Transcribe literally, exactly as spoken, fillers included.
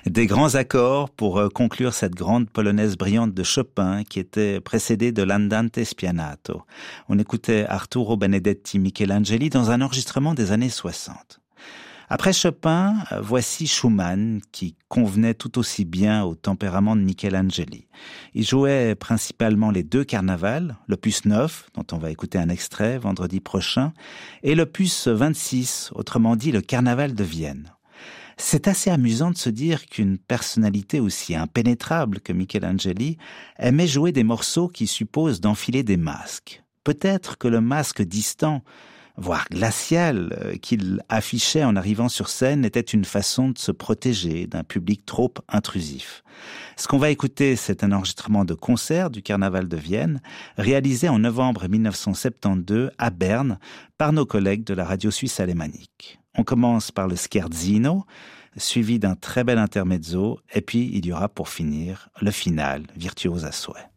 Des grands accords pour conclure cette grande polonaise brillante de Chopin qui était précédée de l'Andante spianato. On écoutait Arturo Benedetti Michelangeli dans un enregistrement des années soixante. Après Chopin, voici Schumann qui convenait tout aussi bien au tempérament de Michelangeli. Il jouait principalement les deux carnavals, l'opus neuf, dont on va écouter un extrait vendredi prochain, et l'opus vingt-six, autrement dit le carnaval de Vienne. C'est assez amusant de se dire qu'une personnalité aussi impénétrable que Michelangeli aimait jouer des morceaux qui supposent d'enfiler des masques. Peut-être que le masque distant, voire glacial, qu'il affichait en arrivant sur scène était une façon de se protéger d'un public trop intrusif. Ce qu'on va écouter, c'est un enregistrement de concert du Carnaval de Vienne, réalisé en novembre mille neuf cent soixante-douze à Berne par nos collègues de la radio suisse alémanique. On commence par le scherzino, suivi d'un très bel intermezzo, et puis il y aura pour finir le final, virtuose à souhait.